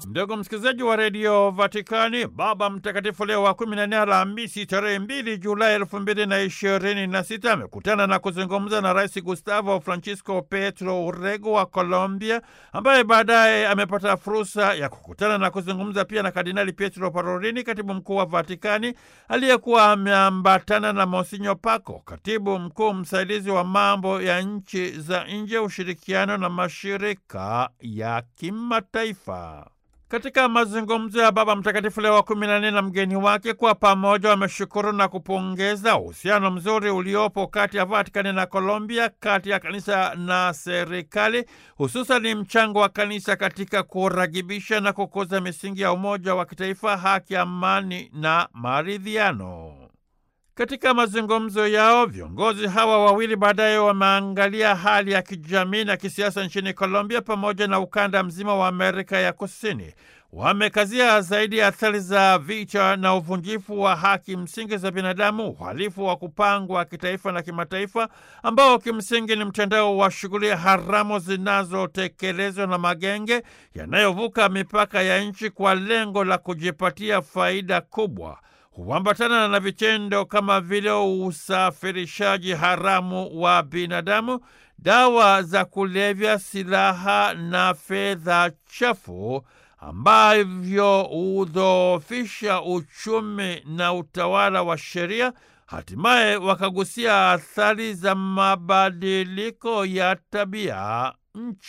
Ndugu msikilizaji wa redio Vatikani, Baba Mtakatifu Leo wa 14 Alhamisi tarehe 2 Julai 2026 amekutana na kuzungumza na Rais Gustavo Francisco Petro Urrego wa Colombia, ambaye baadaye amepata fursa ya kukutana na kuzungumza pia na Kardinali Pietro Parolin, katibu mkuu wa Vatikani, aliyekuwa ameambatana na Monsinyo Paco, katibu mkuu msaidizi wa mambo ya nchi za nje, ushirikiano na mashirika ya kimataifa. Katika mazungumzo ya Baba Mtakatifu Leo wa 14 na mgeni wake, kwa pamoja wameshukuru na kupongeza uhusiano mzuri uliopo kati ya Vatikani na Colombia, kati ya kanisa na serikali, hususan mchango wa kanisa katika kuragibisha na kukuza misingi ya umoja wa kitaifa, haki, amani na maridhiano. Katika mazungumzo yao, viongozi hawa wawili baadaye wameangalia hali ya kijamii na kisiasa nchini Colombia pamoja na ukanda mzima wa Amerika ya Kusini. Wamekazia zaidi athari za vita na uvunjifu wa haki msingi za binadamu, uhalifu wa kupangwa kitaifa na kimataifa, ambao kimsingi ni mtandao wa shughuli haramu zinazotekelezwa na magenge yanayovuka mipaka ya nchi kwa lengo la kujipatia faida kubwa. Huambatana na vitendo kama vile usafirishaji haramu wa binadamu, dawa za kulevya, silaha na fedha chafu, ambavyo hudhoofisha uchumi na utawala wa sheria. Hatimaye wakagusia athari za mabadiliko ya tabia nchi.